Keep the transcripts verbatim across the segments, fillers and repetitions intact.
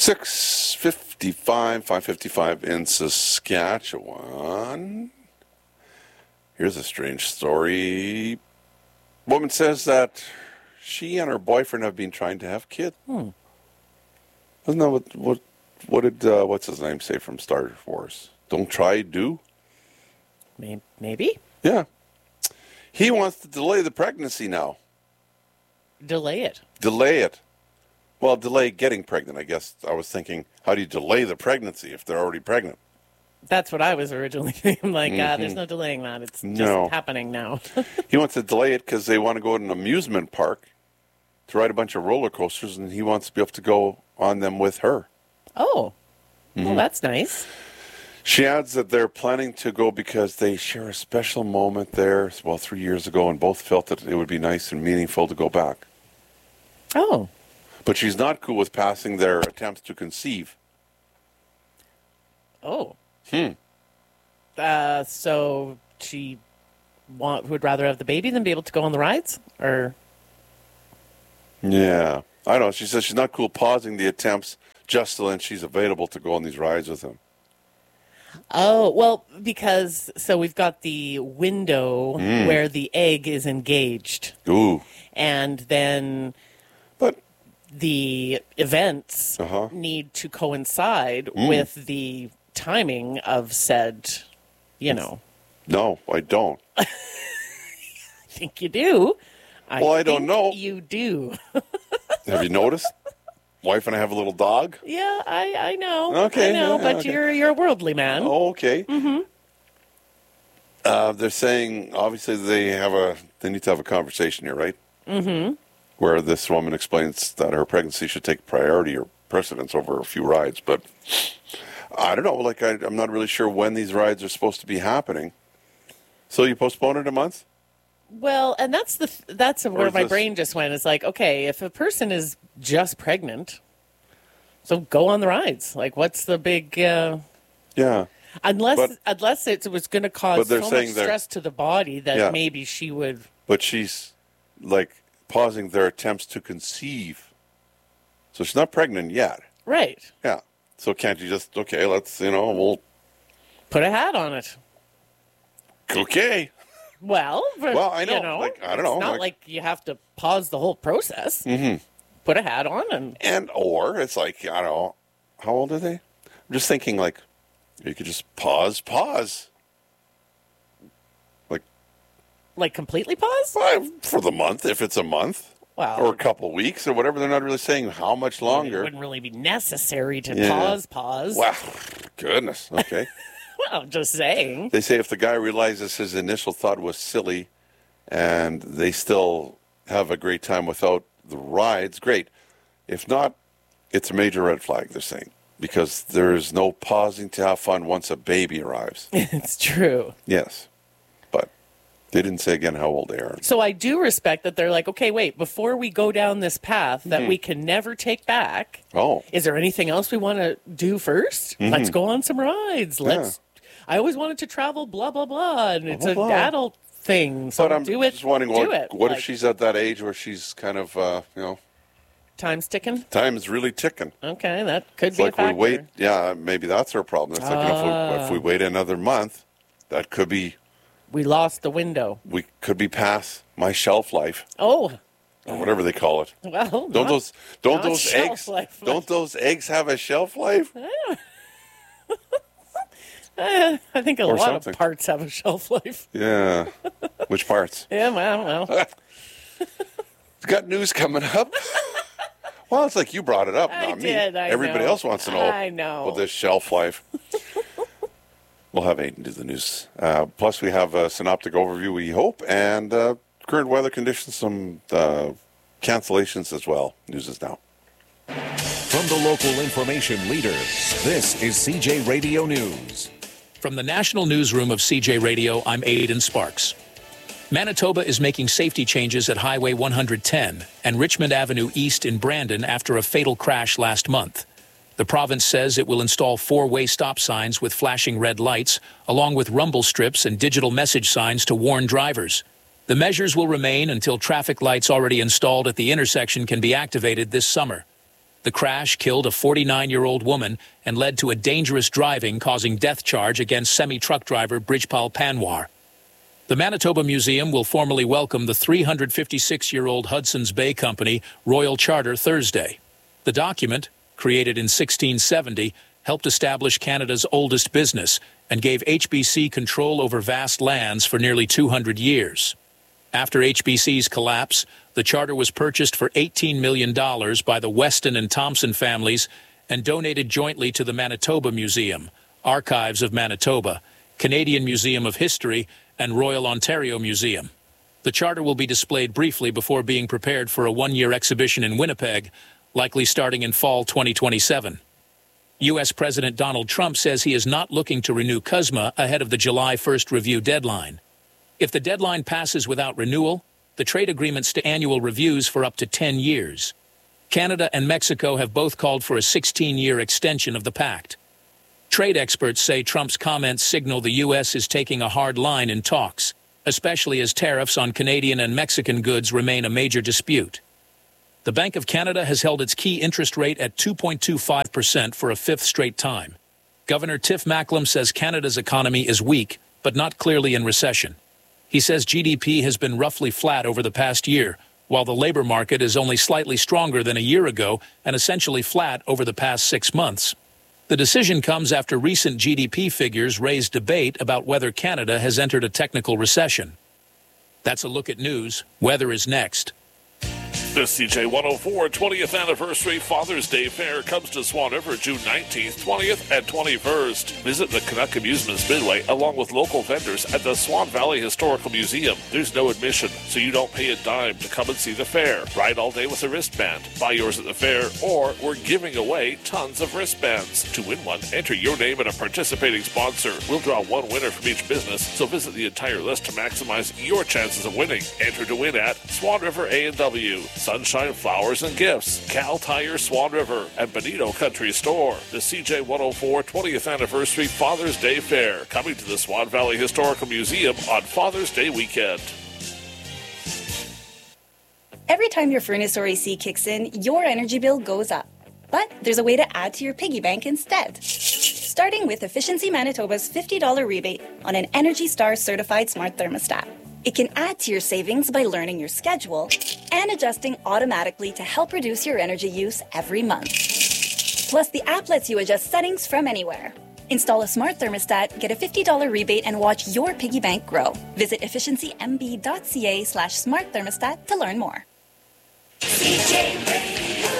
six fifty-five, five fifty-five in Saskatchewan. Here's a strange story. Woman says that she and her boyfriend have been trying to have kids. Hmm. Isn't that what, what, what did, uh, what's his name say from Star Wars? Don't try, do? Maybe. Yeah. He wants to delay the pregnancy now. Delay it. Delay it. Well, delay getting pregnant, I guess. I was thinking, how do you delay the pregnancy if they're already pregnant? That's what I was originally thinking. Like, mm-hmm. uh, there's no delaying that. It's just no. happening now. He wants to delay it because they want to go to an amusement park to ride a bunch of roller coasters, and he wants to be able to go on them with her. Oh. Mm-hmm. Well, that's nice. She adds that they're planning to go because they share a special moment there, well, three years ago, and both felt that it would be nice and meaningful to go back. Oh. But she's not cool with passing their attempts to conceive. Oh. Hmm. Uh, so she want, would rather have the baby than be able to go on the rides? Or? Yeah. I don't know. She says she's not cool pausing the attempts just so then she's available to go on these rides with him. Oh, well, because, so we've got the window Mm. where the egg is engaged. Ooh. And then But the events Uh-huh. need to coincide Mm. with the timing of said, you know. no, I don't. I think you do. I Well, I don't think know. You do. Have you noticed? Wife and I have a little dog. Yeah, I, I know. Okay, I know, yeah, but okay. you're you're a worldly man. Oh, okay. Mm-hmm. Uh, they're saying obviously they have a they need to have a conversation here, right? Mm-hmm. Where this woman explains that her pregnancy should take priority or precedence over a few rides, but I don't know. Like I, I'm not really sure when these rides are supposed to be happening. So you postpone it a month? Well, and that's the that's where is my this- brain just went. It's like, okay, if a person is just pregnant, so go on the rides. Like, what's the big? Uh, Yeah. unless But- unless it was going to But cause they're so much saying they're- stress to the body that Yeah. maybe she would. But she's like pausing their attempts to conceive. So she's not pregnant yet. Right. Yeah. So can't you just okay? Let's you know we'll Put a hat on it. okay. Well, but, Well, I know, You know like, I don't it's know, not like- like, you have to pause the whole process. Mm-hmm. Put a hat on and And or it's like I don't know, how old are they? I'm just thinking like you could just pause, pause. Like like completely pause. five for the month if it's a month. Well, Or a couple weeks or whatever. They're not really saying how much it longer. wouldn't really be necessary to Yeah. pause. Pause. Wow. Goodness. Okay. Well, just saying. They say if the guy realizes his initial thought was silly and they still have a great time without the rides, great. If not, it's a major red flag, they're saying, because there's no pausing to have fun once a baby arrives. It's true. Yes. But they didn't say again how old they are. So I do respect that they're like, okay, wait, before we go down this path that we can never take back, Oh, is there anything else we want to do 1st let Let's go on some rides. Let's. I always wanted to travel, blah blah blah, and it's Blah, an blah, blah. adult thing. So but I'm do it. just wondering, do what, it. what Like, if she's at that age where she's kind of, uh, you know, time's ticking? time is really ticking. Okay, that could It's be like a we factor. wait, yeah, maybe that's her problem. They're thinking if, we, if we wait another month, that could be, We lost the window. we could be past my shelf life. Oh, Or whatever they call it. well, Don't not- those don't not those shelf eggs life. don't those eggs have a shelf life? Eh, I think a Or lot something. of parts have a shelf life. Yeah. Which parts? Yeah, well, well. Got news coming up. Well, it's like you brought it up, I not me. did, I Everybody know. else wants to know. I know. About this shelf life. We'll have Aiden do the news. Uh, plus, we have a synoptic overview, we hope, and uh, current weather conditions, some uh, cancellations as well. News is now. From the local information leader, this is C J Radio News. From the National Newsroom of C J Radio, I'm Aidan Sparks. Manitoba is making safety changes at Highway one ten and Richmond Avenue East in Brandon after a fatal crash last month. The province says it will install four-way stop signs with flashing red lights, along with rumble strips and digital message signs to warn drivers. The measures will remain until traffic lights already installed at the intersection can be activated this summer. The crash killed a forty-nine-year-old woman and led to a dangerous driving causing death charge against semi-truck driver Brijpal Panwar. The Manitoba Museum will formally welcome the three hundred fifty-six-year-old Hudson's Bay Company Royal Charter Thursday. The document, created in sixteen seventy, helped establish Canada's oldest business and gave H B C control over vast lands for nearly two hundred years. After H B C's collapse, the charter was purchased for eighteen million dollars by the Weston and Thompson families and donated jointly to the Manitoba Museum, Archives of Manitoba, Canadian Museum of History, and Royal Ontario Museum. The charter will be displayed briefly before being prepared for a one-year exhibition in Winnipeg, likely starting in fall twenty twenty-seven. U S President Donald Trump says he is not looking to renew C U S M A ahead of the July first review deadline. If the deadline passes without renewal, the trade agreements to annual reviews for up to ten years. Canada and Mexico have both called for a sixteen-year extension of the pact. Trade experts say Trump's comments signal the U S is taking a hard line in talks, especially as tariffs on Canadian and Mexican goods remain a major dispute. The Bank of Canada has held its key interest rate at two point two five percent for a fifth straight time. Governor Tiff Macklem says Canada's economy is weak, but not clearly in recession. He says G D P has been roughly flat over the past year, while the labor market is only slightly stronger than a year ago and essentially flat over the past six months. The decision comes after recent G D P figures raised debate about whether Canada has entered a technical recession. That's a look at news. Weather is next. The C J one oh four twentieth Anniversary Father's Day Fair comes to Swan River June nineteenth, twentieth, and twenty-first. Visit the Canuck Amusements Midway along with local vendors at the Swan Valley Historical Museum. There's no admission, so you don't pay a dime to come and see the fair. Ride all day with a wristband. Buy yours at the fair, or we're giving away tons of wristbands. To win one, enter your name and a participating sponsor. We'll draw one winner from each business, so visit the entire list to maximize your chances of winning. Enter to win at Swan River A and W. Sunshine Flowers and Gifts, Cal Tire Swan River, and Bonito Country Store. The C J one oh four twentieth Anniversary Father's Day Fair, coming to the Swan Valley Historical Museum on Father's Day weekend. Every time your furnace or A C kicks in, your energy bill goes up. But there's a way to add to your piggy bank instead. Starting with Efficiency Manitoba's fifty dollars rebate on an Energy Star certified smart thermostat. It can add to your savings by learning your schedule and adjusting automatically to help reduce your energy use every month. Plus, the app lets you adjust settings from anywhere. Install a smart thermostat, get a fifty dollars rebate, and watch your piggy bank grow. Visit efficiencymb.ca slash smart thermostat to learn more. C J Radio,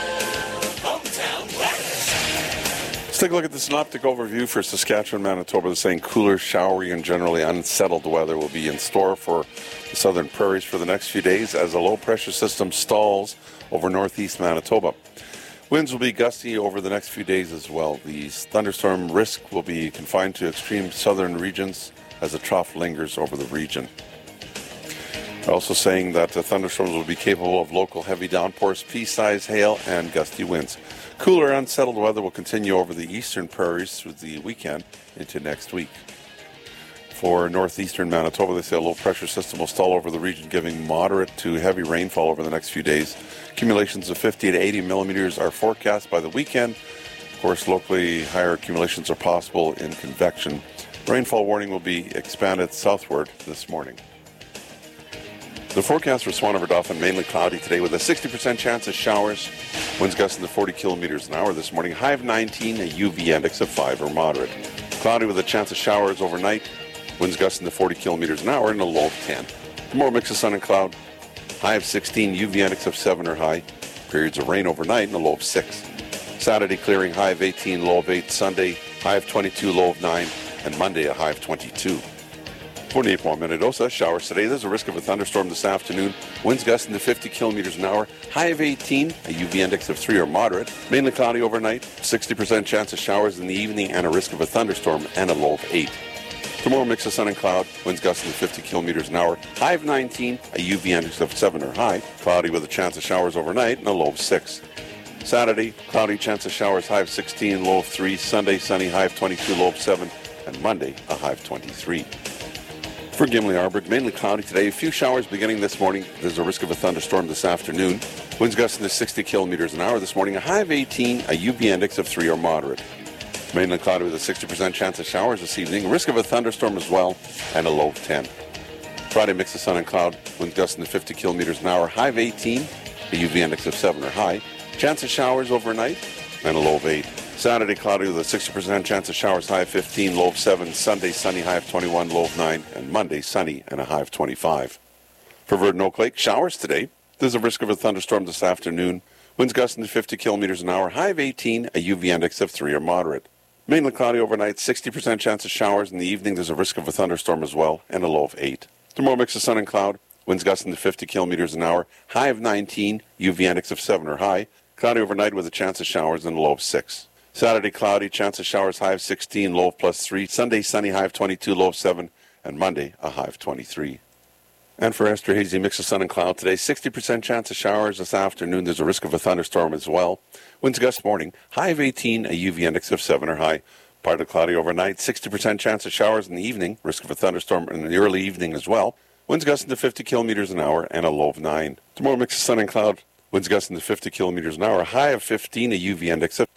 hometown weather. Let's take a look at the synoptic overview for Saskatchewan, Manitoba. They're saying cooler, showery, and generally unsettled weather will be in store for the southern prairies for the next few days as a low-pressure system stalls over northeast Manitoba. Winds will be gusty over the next few days as well. The thunderstorm risk will be confined to extreme southern regions as the trough lingers over the region. They're also saying that the thunderstorms will be capable of local heavy downpours, pea-sized hail, and gusty winds. Cooler, unsettled weather will continue over the eastern prairies through the weekend into next week. For northeastern Manitoba, they say a low-pressure system will stall over the region, giving moderate to heavy rainfall over the next few days. Accumulations of fifty to eighty millimeters are forecast by the weekend. Of course, locally higher accumulations are possible in convection. Rainfall warning will be expanded southward this morning. The forecast for Swan River Dauphin, mainly cloudy today with a sixty percent chance of showers. Winds gusting to forty kilometers an hour this morning. High of nineteen, a U V index of five or moderate. Cloudy with a chance of showers overnight. Winds gusting to forty kilometers an hour and a low of ten. Tomorrow, mix of sun and cloud. High of sixteen, U V index of seven or high. Periods of rain overnight and a low of six. Saturday, clearing, high of eighteen, low of eight. Sunday, high of twenty-two, low of nine. And Monday, a high of twenty-two. forty-eight point Minnedosa, showers today. There's a risk of a thunderstorm this afternoon. Winds gusting to fifty kilometers an hour. High of eighteen, a U V index of three or moderate. Mainly cloudy overnight. sixty percent chance of showers in the evening and a risk of a thunderstorm and a low of eight. Tomorrow, mix of sun and cloud. Winds gusting to fifty kilometers an hour. High of nineteen, a U V index of seven or high. Cloudy with a chance of showers overnight and a low of six. Saturday, cloudy, chance of showers, high of sixteen, low of three. Sunday, sunny, high of twenty-two, low of seven. And Monday, a high of twenty-three. For Gimli Arbor, mainly cloudy today. A few showers beginning this morning. There's a risk of a thunderstorm this afternoon. Winds gusting to sixty kilometers an hour this morning. A high of eighteen, a U V index of three or moderate. Mainly cloudy with a sixty percent chance of showers this evening. Risk of a thunderstorm as well, and a low of ten. Friday, mix of sun and cloud. Winds gusting to fifty kilometers an hour. High of eighteen, a U V index of seven or high. Chance of showers overnight, and a low of eight. Saturday, cloudy with a sixty percent chance of showers, high of fifteen, low of seven. Sunday, sunny, high of twenty-one, low of nine. And Monday, sunny and a high of twenty-five. For Verdon Oak Lake, showers today. There's a risk of a thunderstorm this afternoon. Winds gusting to fifty kilometers an hour, high of eighteen, a U V index of three or moderate. Mainly cloudy overnight, sixty percent chance of showers. In the evening, there's a risk of a thunderstorm as well, and a low of eight. Tomorrow, mix of sun and cloud. Winds gusting to fifty kilometers an hour, high of nineteen, U V index of seven or high. Cloudy overnight with a chance of showers and a low of six. Saturday, cloudy, chance of showers, high of sixteen, low of plus three. Sunday, sunny, high of twenty-two, low of seven. And Monday, a high of twenty-three. And for Esther, hazy mix of sun and cloud today, sixty percent chance of showers this afternoon. There's a risk of a thunderstorm as well. Winds gust morning, high of eighteen, a U V index of seven or high. Partly cloudy overnight, sixty percent chance of showers in the evening, risk of a thunderstorm in the early evening as well. Winds gusting to fifty kilometers an hour and a low of nine. Tomorrow, mix of sun and cloud. Winds gusting to fifty kilometers an hour, high of fifteen, a U V index of